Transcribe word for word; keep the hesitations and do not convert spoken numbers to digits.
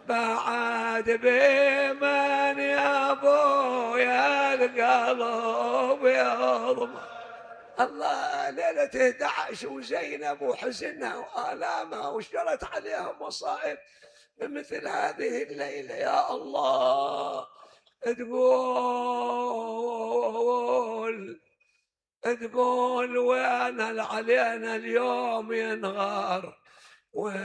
بعد بمن يا ابويا القلب يضمر. الله ليلة احد عشر وزينب وحزنها وآلامها وشرت عليها مصائب بمثل هذه الليلة. يا الله تقول تقول وين علينا اليوم ينغار.